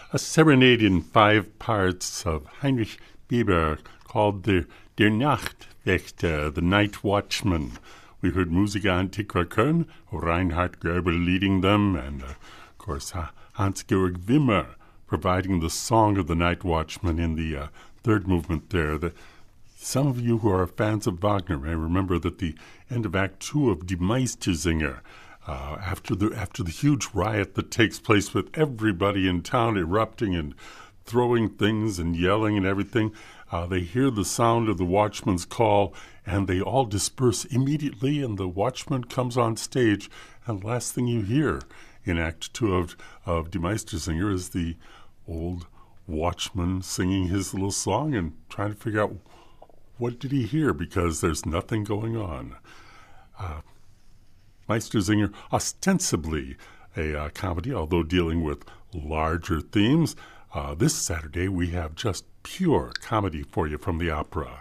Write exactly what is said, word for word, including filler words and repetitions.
a serenade in five parts of Heinrich Bieber called the Der Nachtwächter, the Night Watchman. We heard Musica Antiqua Köln, Reinhard Goebel leading them, and uh, of course Hans-Georg Wimmer providing the song of the Night Watchman in the uh, third movement there. The, some of you who are fans of Wagner may remember that the end of Act Two of Die Meistersinger, Uh, after the after the huge riot that takes place with everybody in town erupting and throwing things and yelling and everything, uh, they hear the sound of the watchman's call, and they all disperse immediately, and the watchman comes on stage, and the last thing you hear in Act Two of, of Die Meistersinger is the old watchman singing his little song and trying to figure out what did he hear, because there's nothing going on. Uh, Meistersinger, ostensibly a uh, comedy, although dealing with larger themes. Uh, this Saturday, we have just pure comedy for you from the opera.